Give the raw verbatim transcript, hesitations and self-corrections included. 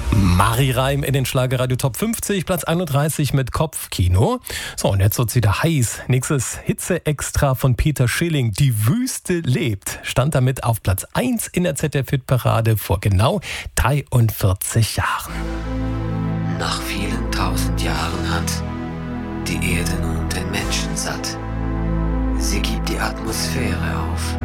Mari Reim in den Schlagerradio Top fünfzig, Platz einunddreißig mit Kopfkino. So, und jetzt wird's wieder heiß. Nächstes Hitze-Extra von Peter Schilling, Die Wüste lebt, stand damit auf Platz eins in der Z D F-Hit-Parade vor genau dreiundvierzig Jahren. Nach vielen tausend Jahren hat die Erde nun den Menschen satt. Sie gibt die Atmosphäre auf.